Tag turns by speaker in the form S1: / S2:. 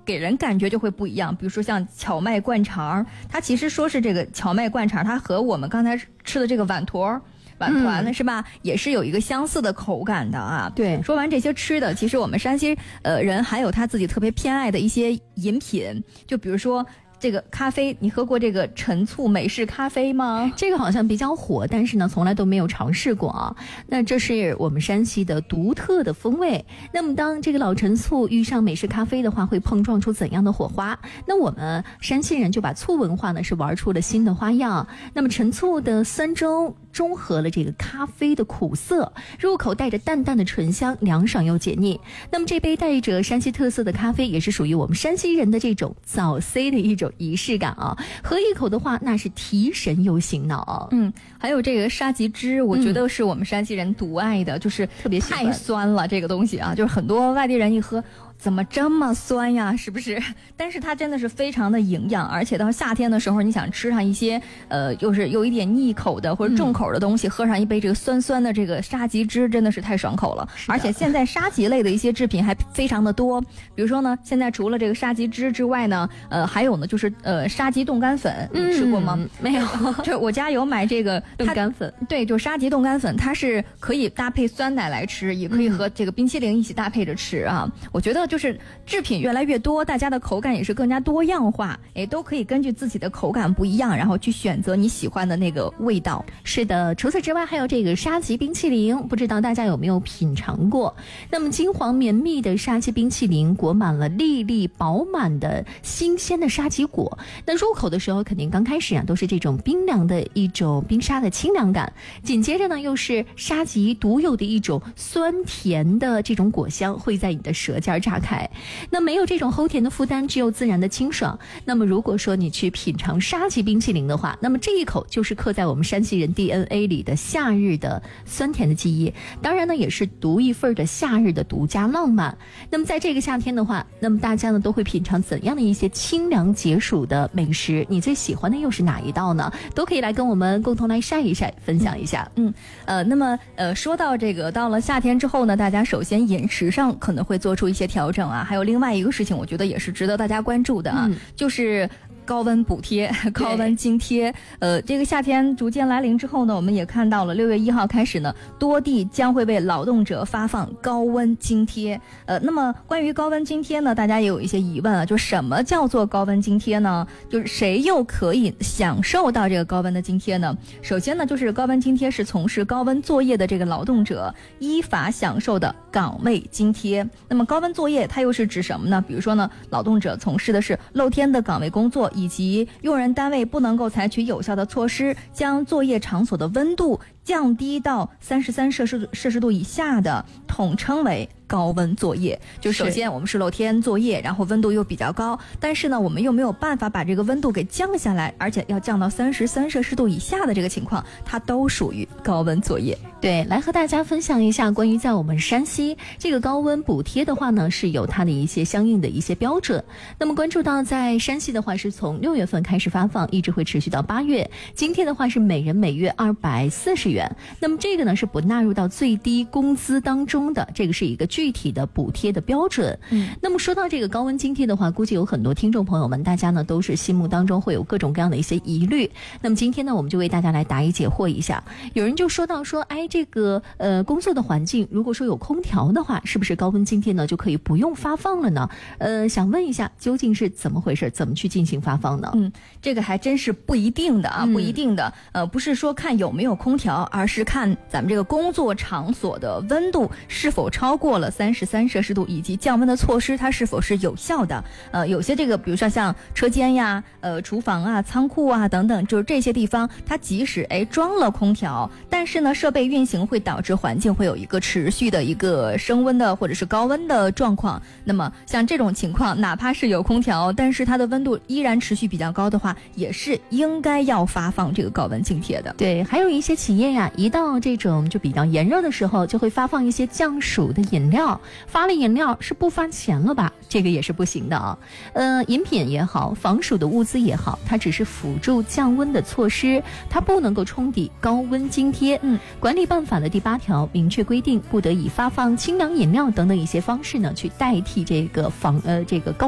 S1: 给人感觉就会不一样。比如说像荞麦灌肠，它其实说是这个荞麦灌肠，它和我们刚才吃的这个碗团呢，是吧？也是有一个相似的口感的啊。
S2: 对，
S1: 说完这些吃的，其实我们山西人还有他自己特别偏爱的一些饮品，就比如说这个咖啡，你喝过这个陈醋美式咖啡吗？
S2: 这个好像比较火，但是呢，从来都没有尝试过啊。那这是我们山西的独特的风味。那么，当这个老陈醋遇上美式咖啡的话，会碰撞出怎样的火花？那我们山西人就把醋文化呢是玩出了新的花样。那么，陈醋的酸中中和了这个咖啡的苦涩，入口带着淡淡的醇香，凉爽又解腻。那么，这杯带着山西特色的咖啡，也是属于我们山西人的这种早 C 的一种仪式感啊，喝一口的话，那是提神又醒脑。
S1: 还有这个沙棘汁，我觉得是我们山西人独爱的，就是
S2: 特别喜欢
S1: 太酸了这个东西啊，就是很多外地人一喝，怎么这么酸呀？是不是？但是它真的是非常的营养，而且到夏天的时候，你想吃上一些就是有一点腻口的或者重口的东西，喝上一杯这个酸酸的这个沙棘汁，真的是太爽口了。而且现在沙棘类的一些制品还非常的多，比如说呢，现在除了这个沙棘汁之外呢，还有呢就是沙棘冻干粉，你吃过吗？
S2: 没有，
S1: 就是我家有买这个
S2: 冻干粉，
S1: 对，就沙棘冻干粉，它是可以搭配酸奶来吃，也可以和这个冰淇淋一起搭配着吃啊。我觉得就是制品越来越多，大家的口感也是更加多样化，都可以根据自己的口感不一样，然后去选择你喜欢的那个味道。
S2: 是的，除此之外还有这个沙棘冰淇淋，不知道大家有没有品尝过？那么金黄绵密的沙棘冰淇淋，裹满了粒粒饱满的新鲜的沙棘果，那入口的时候肯定刚开始啊都是这种冰凉的一种冰沙的清凉感，紧接着呢又是沙棘独有的一种酸甜的这种果香会在你的舌尖炸开，那没有这种齁甜的负担，只有自然的清爽。那么如果说你去品尝沙棘冰淇淋的话，那么这一口就是刻在我们山西人 DNA 里的夏日的酸甜的记忆，当然呢也是独一份的夏日的独家浪漫。那么在这个夏天的话，那么大家呢都会品尝怎样的一些清凉解暑的美食？你最喜欢的又是哪一道呢？都可以来跟我们共同来晒一晒，分享一下。
S1: 那么说到这个到了夏天之后呢，大家首先饮食上可能会做出一些调整啊，还有另外一个事情，我觉得也是值得大家关注的啊，就是高温补贴、高温津贴。这个夏天逐渐来临之后呢，我们也看到了6月1号开始呢，多地将会为劳动者发放高温津贴。那么关于高温津贴呢，大家也有一些疑问啊，就什么叫做高温津贴呢？就是谁又可以享受到这个高温的津贴呢？首先呢，就是高温津贴是从事高温作业的这个劳动者依法享受的岗位津贴。那么高温作业它又是指什么呢？比如说呢，劳动者从事的是露天的岗位工作，以及用人单位不能够采取有效的措施，将作业场所的温度降低到33摄氏度以下的，统称为高温作业。就首先我们是露天作业，然后温度又比较高，但是呢我们又没有办法把这个温度给降下来，而且要降到33摄氏度以下的这个情况，它都属于高温作业。
S2: 对，来和大家分享一下关于在我们山西这个高温补贴的话呢，是有它的一些相应的一些标准。那么关注到在山西的话是从6月份开始发放，一直会持续到8月。津贴的话是每人每月240元。那么这个呢是不纳入到最低工资当中的，这个是一个具体的补贴的标准。那么说到这个高温津贴的话，估计有很多听众朋友们，大家呢都是心目当中会有各种各样的一些疑虑。那么今天呢，我们就为大家来答疑解惑一下。有人就说到说，这个工作的环境如果说有空调的话，是不是高温津贴呢就可以不用发放了呢？想问一下究竟是怎么回事，怎么去进行发放呢？
S1: 这个还真是不一定的啊，不一定的。不是说看有没有空调，而是看咱们这个工作场所的温度是否超过了33摄氏度，以及降温的措施它是否是有效的。有些这个比如说像车间呀、厨房啊、仓库啊等等，就是这些地方它即使装了空调，但是呢设备运行会导致环境会有一个持续的一个升温的或者是高温的状况。那么像这种情况，哪怕是有空调，但是它的温度依然持续比较高的话，也是应该要发放这个高温津贴的。
S2: 对，还有一些企业呀，一到这种就比较炎热的时候，就会发放一些降暑的饮料。发了饮料是不发钱了吧？这个也是不行的啊。饮品也好，防暑的物资也好，它只是辅助降温的措施，它不能够冲抵高温津贴。管理办法的第8条明确规定，不得以发放清凉饮料等等一些方式呢，去代替这个高